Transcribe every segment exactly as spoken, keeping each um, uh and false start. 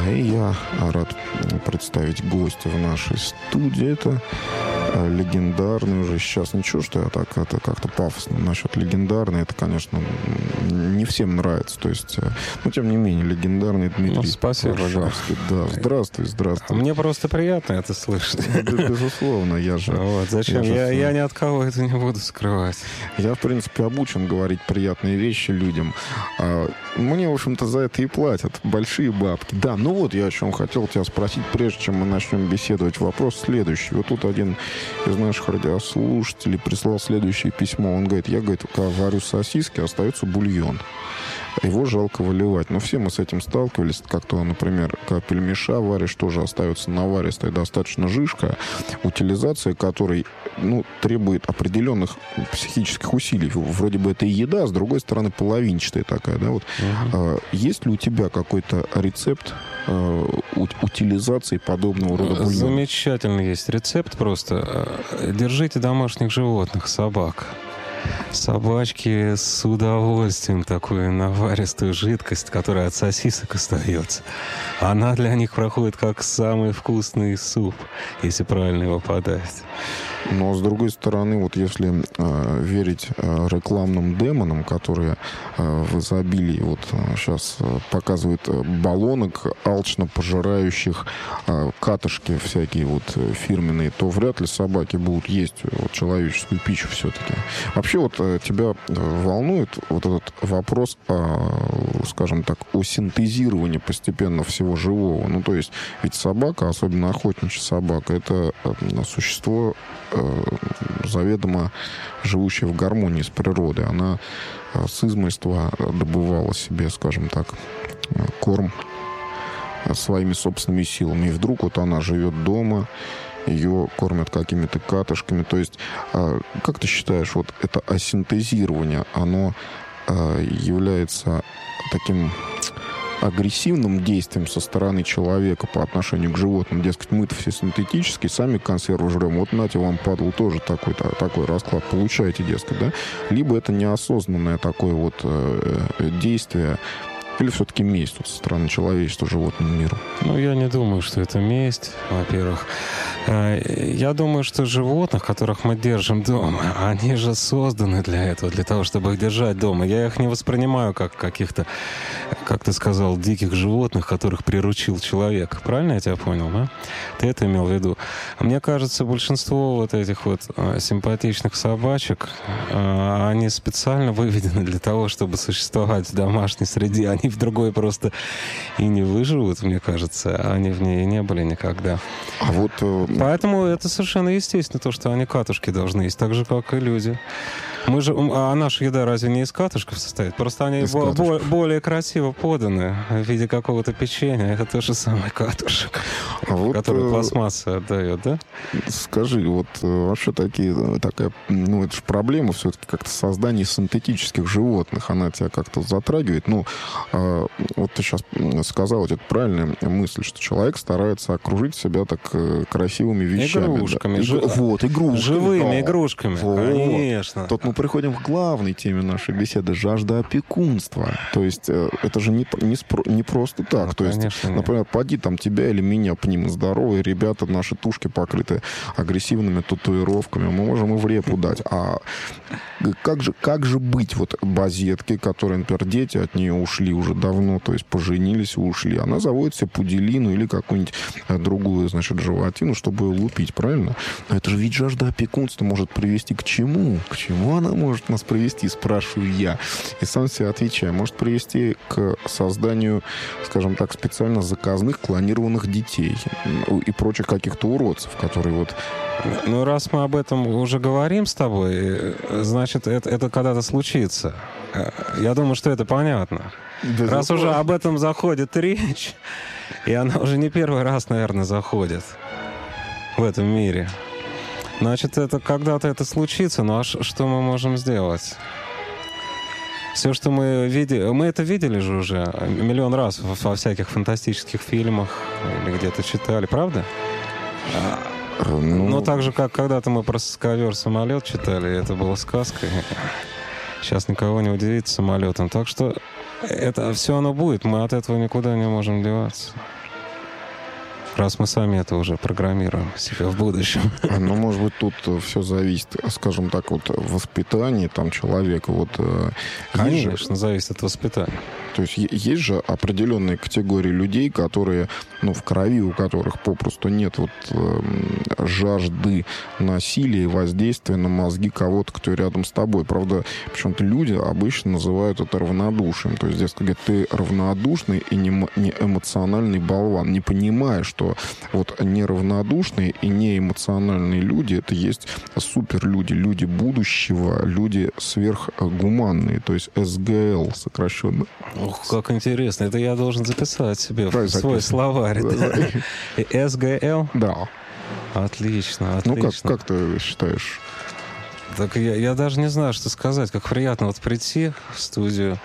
И я рад представить гостя в нашей студии. Это легендарный уже сейчас. Ничего, что я так это как-то пафосно насчет легендарный. Это, конечно, не всем нравится. То есть, но тем не менее, легендарный Дмитрий. Ну, спасибо. Варшавский. Да, здравствуй, здравствуй. Мне просто приятно это слышать. Да, безусловно, я же... Вот, зачем? Я, я, я ни от кого это не буду скрывать. Я, в принципе, обучен говорить приятные вещи людям. А мне, в общем-то, за это и платят. Большие бабки. Да, ну вот я о чем хотел тебя спросить, прежде чем мы начнем беседовать. Вопрос следующий. Вот тут один из наших радиослушателей прислал следующее письмо. Он говорит, я, говорит, когда варю сосиски, остается бульон. Его жалко выливать. Но все мы с этим сталкивались. Как-то, например, капельмеша варишь, тоже остается наваристая достаточно жижка, утилизация которой, ну, требует определенных психических усилий. Вроде бы это и еда, а с другой стороны половинчатая такая, да, вот. Uh-huh. А, есть ли у тебя какой-то рецепт а, утилизации подобного рода бульона? Замечательно есть рецепт просто. Держите домашних животных, собак. Собачки с удовольствием такую наваристую жидкость, которая от сосисок остается. Она для них проходит как самый вкусный суп, если правильно его подать. Но, с другой стороны, вот если э, верить э, рекламным демонам, которые э, в изобилии вот э, сейчас э, показывают э, баллонок, алчно пожирающих э, катышки всякие вот э, фирменные, то вряд ли собаки будут есть вот, человеческую пищу все-таки. Вообще вот э, тебя э, волнует вот этот вопрос, о, скажем так, о синтезировании постепенно всего живого. Ну, то есть, ведь собака, особенно охотничья собака, это э, существо заведомо живущая в гармонии с природой. Она с измольства добывала себе, скажем так, корм своими собственными силами. И вдруг вот она живет дома, ее кормят какими-то катышками. То есть, как ты считаешь, вот это асинтезирование, оно является таким агрессивным действием со стороны человека по отношению к животным? Дескать, мы-то все синтетические, сами консервы жрем. Вот нате вам, падлу, тоже такой, такой расклад. Получаете, дескать, да? Либо это неосознанное такое вот э, действие, или все-таки месть вот, со стороны человечества животному миру? Ну, я не думаю, что это месть, во-первых. Я думаю, что животных, которых мы держим дома, они же созданы для этого, для того, чтобы их держать дома. Я их не воспринимаю как каких-то, как ты сказал, диких животных, которых приручил человек. Правильно я тебя понял, да? Ты это имел в виду? Мне кажется, большинство вот этих вот симпатичных собачек, они специально выведены для того, чтобы существовать в домашней среде. Они в другой просто и не выживут, мне кажется. Они в ней и не были никогда. А вот... Поэтому это совершенно естественно, то, что они катушки должны есть, так же, как и люди. Мы же, а наша еда разве не из катушков состоит? Просто они бо- бо- более красиво поданы в виде какого-то печенья. Это то же самое катушек, а вот, который пластмасса отдает, да? Скажи, вот вообще такие, такая, ну, это же проблема все-таки как-то создания синтетических животных. Она тебя как-то затрагивает. Ну, а, вот ты сейчас сказал, вот это правильная мысль, что человек старается окружить себя так красивыми вещами. Игрушками. Да. Жи... Вот, игрушками. Живыми да. игрушками, вот. Конечно. Тут мы приходим к главной теме нашей беседы — жажда опекунства. То есть это же не, не, спро, не просто так. Ну, то есть, конечно, например, поди там тебя или меня пним, здоровые ребята, наши тушки покрыты агрессивными татуировками, мы можем и в репу дать. А как же, как же быть вот базетки, которые, например, дети от нее ушли уже давно, то есть поженились и ушли. Она заводит себе пуделину или какую-нибудь другую, значит, животину, чтобы ее лупить, правильно? Но это же ведь жажда опекунства может привести к чему? К чему она может нас привести, спрашиваю я. И сам себе отвечаю. Может привести к созданию, скажем так, специально заказных клонированных детей и прочих каких-то уродцев, которые вот... Ну, раз мы об этом уже говорим с тобой, значит, это, это когда-то случится. Я думаю, что это понятно. Безусловно. Раз уже об этом заходит речь, и она уже не первый раз, наверное, заходит в этом мире, значит, это когда-то это случится. Ну, а что мы можем сделать? Все, что мы видели... Мы это видели же уже миллион раз во всяких фантастических фильмах или где-то читали, правда? Ну, ну, так же, как когда-то мы про ковер-самолет читали, это была сказка. Сейчас никого не удивит самолетом. Так что это все оно будет, мы от этого никуда не можем деваться. Раз мы сами это уже программируем себе в будущем. Ну, может быть, тут все зависит, скажем так, от воспитания там человека. Вот, Конечно, же, зависит от воспитания. То есть есть же определенные категории людей, которые, ну, в крови у которых попросту нет вот э, жажды насилия и воздействия на мозги кого-то, кто рядом с тобой. Правда, почему-то люди обычно называют это равнодушием. То есть, дескать, говорят, ты равнодушный и не, не эмоциональный болван, не понимая, что вот неравнодушные и неэмоциональные люди — это есть суперлюди, люди будущего, люди сверхгуманные, то есть эс гэ эл сокращенно. Ух, как интересно. Это я должен записать себе да, в свой словарь. эс гэ эл? Да. Отлично, отлично. Ну, как, как ты считаешь? Так я, я даже не знаю, что сказать. Как приятно вот прийти в студию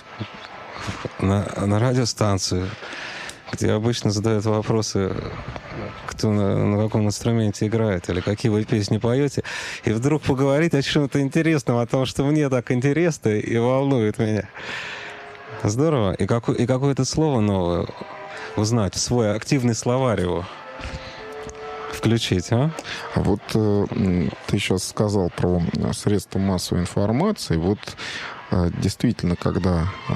на, на радиостанцию, где обычно задают вопросы, кто на, на каком инструменте играет или какие вы песни поете, и вдруг поговорить о чем-то интересном, о том, что мне так интересно и волнует меня. Здорово. И, какое, и какое-то слово новое узнать, в свой активный словарь его включить, а? А вот э, ты сейчас сказал про средства массовой информации. Вот э, действительно, когда э,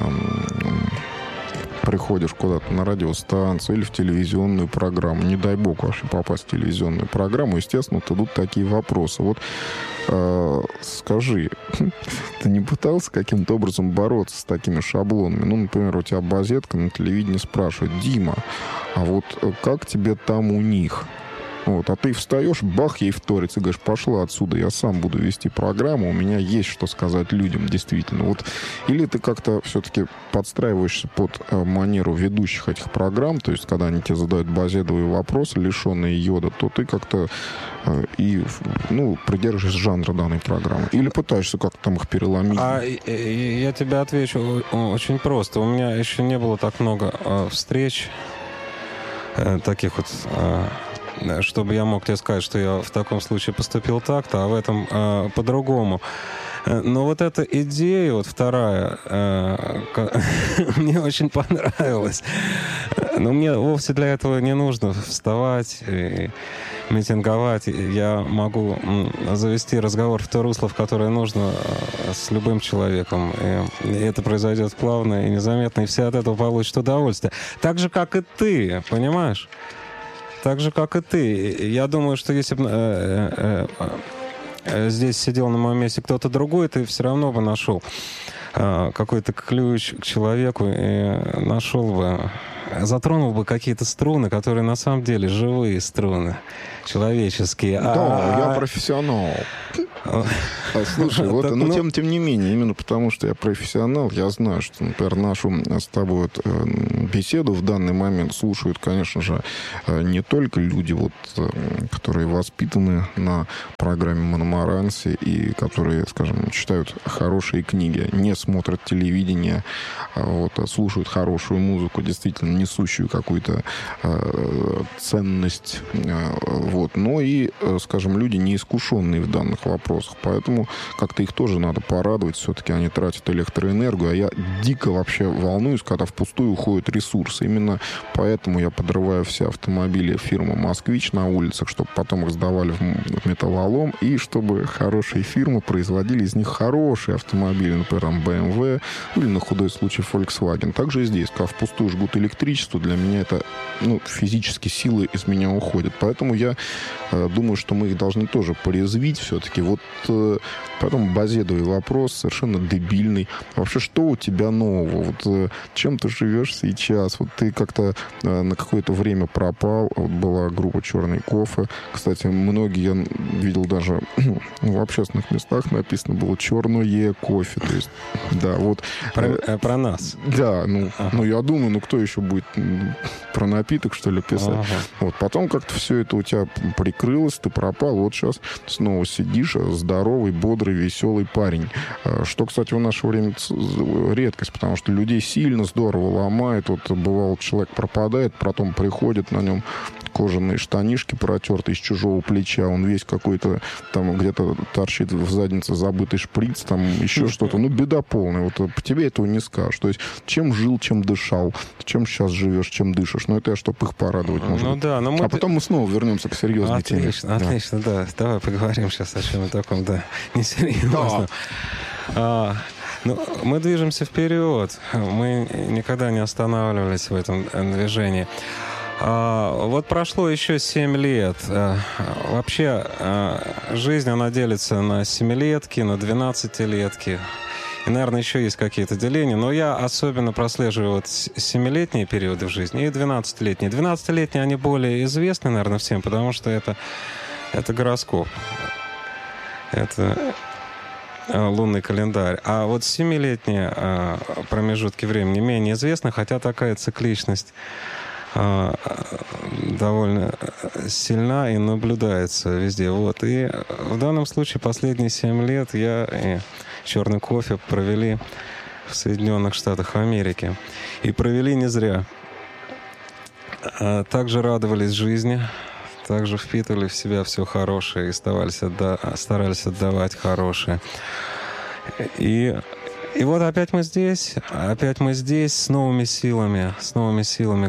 приходишь куда-то на радиостанцию или в телевизионную программу, не дай бог вообще попасть в телевизионную программу, естественно, вот идут такие вопросы. Вот э, скажи, ты не пытался каким-то образом бороться с такими шаблонами? Ну, например, у тебя базетка на телевидении спрашивает: Дима, а вот как тебе там у них? Вот, а ты встаешь, бах, ей вторится, и говоришь: пошла отсюда, я сам буду вести программу, у меня есть что сказать людям, действительно. Вот. Или ты как-то все-таки подстраиваешься под э, манеру ведущих этих программ, то есть когда они тебе задают базедовые вопросы, лишенные йода, то ты как-то э, и, ну, придерживаешься жанра данной программы. Или пытаешься как-то там их переломить. А я тебе отвечу очень просто. У меня еще не было так много э, встреч, э, таких вот... Э, чтобы я мог тебе сказать, что я в таком случае поступил так-то, а в этом э, по-другому. Но вот эта идея, вот вторая, э, мне очень понравилась. Но мне вовсе для этого не нужно вставать и митинговать. Я могу завести разговор в то русло, в которое нужно, с любым человеком. И это произойдет плавно и незаметно, и все от этого получат удовольствие. Так же, как и ты, понимаешь? Так же, как и ты. Я думаю, что если бы э, э, э, здесь сидел на моем месте кто-то другой, ты все равно бы нашел э, какой-то ключ к человеку и нашел бы, затронул бы какие-то струны, которые на самом деле живые струны, человеческие. Да, а... я профессионал. Слушай, вот, но тем, тем не менее, именно потому, что я профессионал, я знаю, что, например, нашу с тобой вот, беседу в данный момент слушают, конечно же, не только люди, вот, которые воспитаны на программе Монмаранси и которые, скажем, читают хорошие книги, не смотрят телевидение, вот, а слушают хорошую музыку, действительно несущую какую-то э, ценность, э, вот, но и, э, скажем, люди неискушенные в данных вопросах. Поэтому как-то их тоже надо порадовать. Все-таки они тратят электроэнергию. А я дико вообще волнуюсь, когда впустую уходят ресурсы. Именно поэтому я подрываю все автомобили фирмы «Москвич» на улицах, чтобы потом их сдавали в металлолом, и чтобы хорошие фирмы производили из них хорошие автомобили. Например, там бэ эм вэ или на худой случай Volkswagen. Также и здесь, когда впустую жгут электричество, для меня это, ну, физически силы из меня уходят. Поэтому я э, думаю, что мы их должны тоже порезвить все-таки. Вот э, потом базедовый вопрос, совершенно дебильный. Вообще, что у тебя нового? Вот э, чем ты живешь сейчас? Вот ты как-то э, на какое-то время пропал. Вот была группа «Черный кофе». Кстати, многие, я видел даже ну, в общественных местах написано было «Черное кофе». То есть, да, вот. Про, э, про нас. Да, ну, ага. ну, я думаю, ну, кто еще будет про напиток, что ли, писать? Ага. Вот, потом как-то все это у тебя прикрылось, ты пропал. Вот сейчас снова сидишь, здоровый, бодрый, веселый парень. Что, кстати, в наше время редкость, потому что людей сильно здорово ломает. Вот бывало, человек пропадает, потом приходит, на нем кожаные штанишки протертые с чужого плеча, он весь какой-то, там где-то торчит в заднице забытый шприц, там еще что-то. Ну, беда полная. Вот по тебе этого не скажешь. То есть, чем жил, чем дышал, чем сейчас живешь, чем дышишь. Ну, это я, чтобы их порадовать, может ну, быть. Да, но мы... А потом мы снова вернемся к серьезной отлично, теме. Отлично, отлично, да. да. Давай поговорим сейчас о чем-то таком, да, несерьезном. Да. А, ну, мы движемся вперед. Мы никогда не останавливались в этом движении. А, вот прошло еще семь лет. А, вообще, а, жизнь, она делится на семилетки, на двенадцатилетки. И, наверное, еще есть какие-то деления. Но я особенно прослеживаю вот семилетние периоды в жизни и двенадцатилетние. двенадцатилетние, они более известны, наверное, всем, потому что это, это гороскоп. Это лунный календарь. А вот семилетние а, промежутки времени менее известны, хотя такая цикличность а, довольно сильна и наблюдается везде. Вот. И в данном случае последние семь лет я и «Черный кофе» провели в Соединенных Штатах Америки. И провели не зря. А, также радовались жизни, также впитывали в себя все хорошее и старались, отда- старались отдавать хорошее. И, и вот опять мы здесь, опять мы здесь с новыми силами, с новыми силами.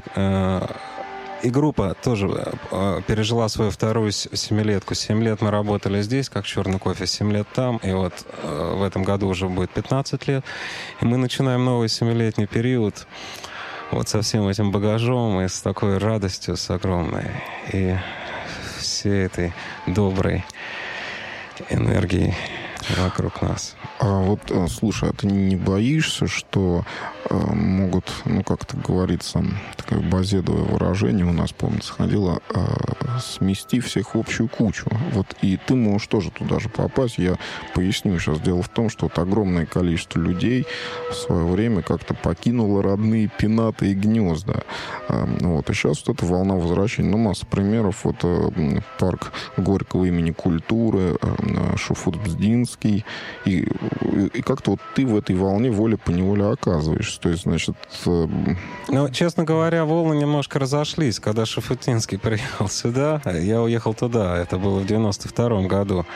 И группа тоже пережила свою вторую семилетку. Семь лет мы работали здесь, как «Черный кофе», семь лет там. И вот в этом году уже будет пятнадцать лет. И мы начинаем новый семилетний период вот со всем этим багажом и с такой радостью, с огромной. И всей этой доброй энергией вокруг нас. А вот, слушай, а ты не боишься, что э, могут, ну, как это говорится, такое базедовое выражение у нас, помнится, ходило, э, смести всех в общую кучу. Вот, и ты можешь тоже туда же попасть. Я поясню сейчас. Дело в том, что вот огромное количество людей в свое время как-то покинуло родные пенаты и гнезда. Э, вот, и сейчас вот эта волна возвращения, ну, масса примеров. Вот э, парк Горького имени культуры, э, Шуфутбздинский, и И как-то вот ты в этой волне волей-поневоле оказываешься. То есть, значит... Э... Ну, честно говоря, волны немножко разошлись. Когда Шафутинский приехал сюда, я уехал туда. Это было в девяносто втором году.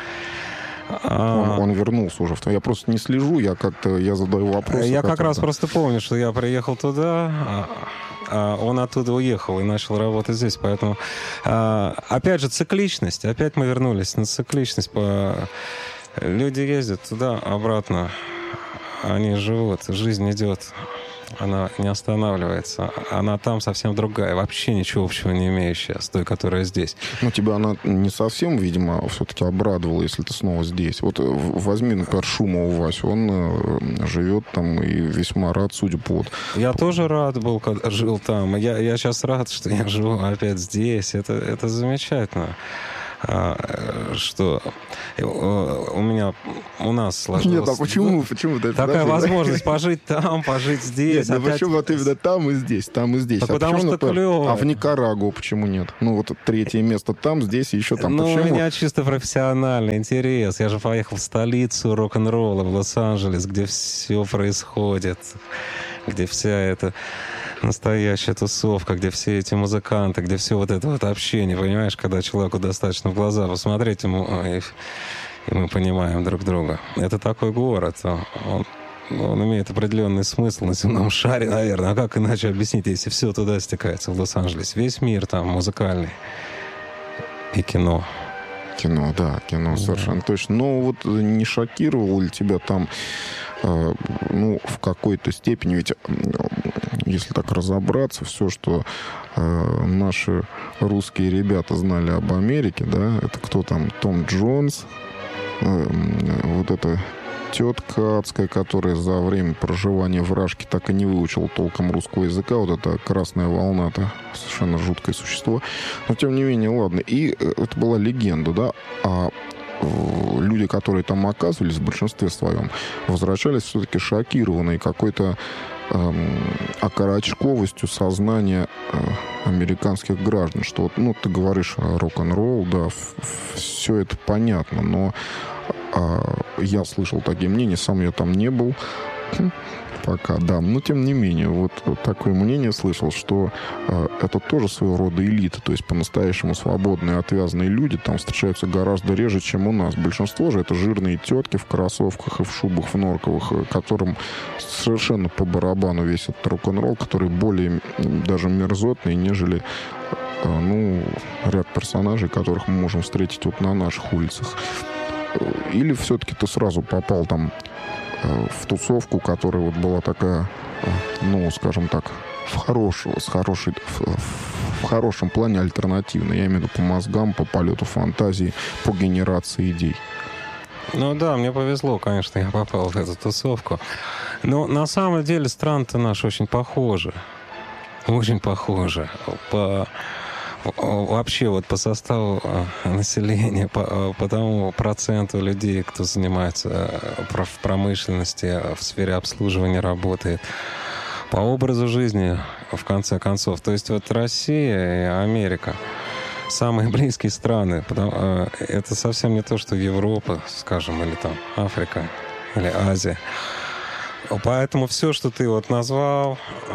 Он, он вернулся уже. Я просто не слежу, я как-то я задаю вопросы. Я как, как раз это... просто помню, что я приехал туда, а он оттуда уехал и начал работать здесь. Поэтому, опять же, цикличность. Опять мы вернулись на цикличность. По... Люди ездят туда, обратно. Они живут, жизнь идет. Она не останавливается. Она там совсем другая, вообще ничего общего не имеющая с той, которая здесь. Ну, тебя она не совсем, видимо, все-таки обрадовала, если ты снова здесь. Вот возьми, например, Шума у Васи. Он живет там и весьма рад, судя по... Я тоже рад был, когда жил там. Я, я сейчас рад, что я живу опять здесь. Это, это замечательно. Что у меня, у нас сложилось... Нет, а почему? почему такая подожди, возможность пожить там, пожить здесь. Нет, опять... почему вот именно там и здесь, там и здесь? Так а потому почему, что например, клево. А в Никарагуа почему нет? Ну, вот третье место там, здесь и еще там. Ну, почему? У меня чисто профессиональный интерес. Я же поехал в столицу рок-н-ролла, в Лос-Анджелес, где все происходит, где вся эта... настоящая тусовка, где все эти музыканты, где все вот это вот общение, понимаешь, когда человеку достаточно в глаза посмотреть ему, и, и мы понимаем друг друга. Это такой город, он, он имеет определенный смысл на земном шаре, наверное. А как иначе объяснить, если все туда стекается в Лос-Анджелес? Весь мир там музыкальный и кино. Кино, да, кино, да. Совершенно точно. Но вот не шокировало ли тебя там, э, ну, в какой-то степени, ведь, если так разобраться, все, что э, наши русские ребята знали об Америке, да, это кто там, Том Джонс, э, вот это... тетка адская, которая за время проживания в Рашке так и не выучила толком русского языка. Вот эта красная волна, это совершенно жуткое существо. Но, тем не менее, ладно. И это была легенда, да? А люди, которые там оказывались, в большинстве своем, возвращались все-таки шокированные какой-то эм, окорочковостью сознания э, американских граждан. Что, вот, ну, ты говоришь рок-н-ролл, да, все это понятно, но я слышал такие мнения, сам я там не был. пока, да. Но, тем не менее, вот такое мнение слышал, что э, это тоже своего рода элита. То есть по-настоящему свободные, отвязные люди там встречаются гораздо реже, чем у нас. Большинство же это жирные тетки в кроссовках и в шубах в норковых, которым совершенно по барабану весь этот рок-н-ролл, который более даже мерзотный, нежели э, ну, ряд персонажей, которых мы можем встретить вот на наших улицах. Или все-таки ты сразу попал там в тусовку, которая вот была такая, ну, скажем так, в хорошую, с хорошей, в, в хорошем плане альтернативной. Я имею в виду по мозгам, по полету фантазии, по генерации идей. Ну да, мне повезло, конечно, я попал в эту тусовку. Но на самом деле страны-то наши очень похожи. Очень похожи. По... Вообще вот по составу населения, по, по тому проценту людей, кто занимается в промышленности, в сфере обслуживания работает, по образу жизни, в конце концов. То есть вот Россия и Америка самые близкие страны. Потому, это совсем не то, что Европа, скажем, или там Африка, или Азия. Поэтому все, что ты вот назвал...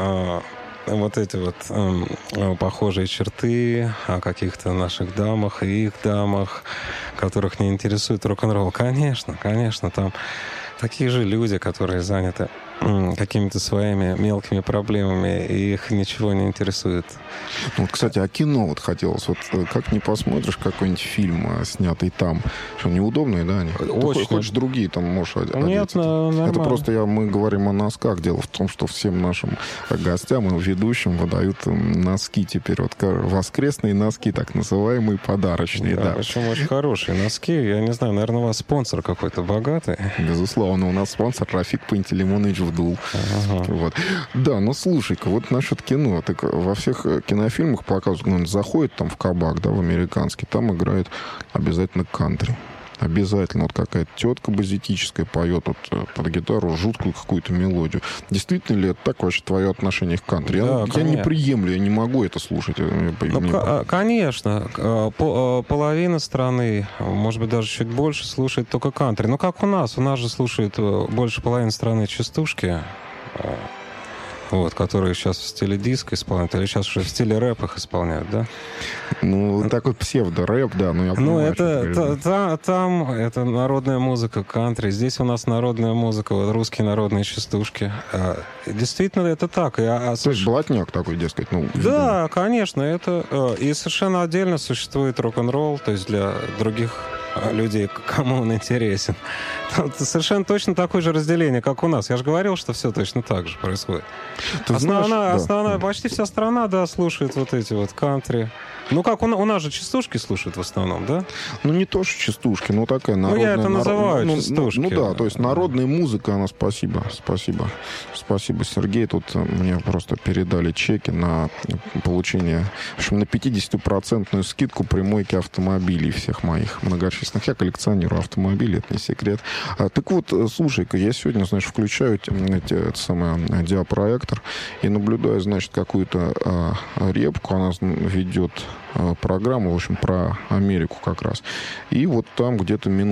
Вот эти вот э, похожие черты о каких-то наших дамах и их дамах, которых не интересует рок-н-ролл. Конечно, конечно, там такие же люди, которые заняты э, какими-то своими мелкими проблемами, и их ничего не интересует. Вот, кстати, о кино вот хотелось. Вот как не посмотришь какой-нибудь фильм, снятый там, что неудобные, да, они? Очень. Ты хочешь другие там можешь одеться. Нет, нормально. Это просто я, мы говорим о носках. Дело в том, что всем нашим гостям и ведущим выдают носки теперь. Вот воскресные носки, так называемые, подарочные. Да, да. причем очень хорошие носки. Я не знаю, наверное, у вас спонсор какой-то богатый. Безусловно, у нас спонсор Рафик Пантелеймонович Вдул. Ага. Вот. Да, ну слушай-ка, вот насчет кино. Так во всех кинофильмах показывают, ну, заходит там в кабак, да, в американский, там играет обязательно кантри. Обязательно вот какая-то тетка базитическая поет вот под гитару жуткую какую-то мелодию. Действительно ли это так вообще твое отношение к кантри? Да, я, я не приемлю, я не могу это слушать. Ну, мне... к- конечно. Половина страны, может быть, даже чуть больше, слушает только кантри. Ну, как у нас. У нас же слушает больше половины страны частушки. Вот, которые сейчас в стиле диска исполняют, или сейчас уже в стиле рэп их исполняют, да? Ну, такой псевдо-рэп, да. Ну, я ну понимаю, это та, та, там это народная музыка кантри, здесь у нас народная музыка, вот русские народные частушки. Действительно, это так. Я, То есть блатняк такой, дескать, ну... Да, конечно, это... И совершенно отдельно существует рок-н-ролл, то есть для других людей, кому он интересен. Это совершенно точно такое же разделение, как у нас. Я же говорил, что все точно так же происходит. Ты основная, знаешь, да. основная, почти вся страна, да, слушает вот эти вот кантри. Ну как, у, у нас же частушки слушают в основном, да? Ну не то, что частушки, но такая народная... Ну я это называю народ... частушки. Ну, ну, ну да, то есть народная музыка, она спасибо, спасибо. Спасибо, Сергей. Тут мне просто передали чеки на получение, в общем, на пятидесятипроцентную скидку при мойке автомобилей всех моих многочисленных. Я коллекционирую автомобили, это не секрет. А, так вот, слушай-ка, я сегодня, значит, включаю эти, это самое, диапроектор и наблюдаю, значит, какую-то а, репку, она ведет программу, в общем, про Америку как раз. И вот там где-то минут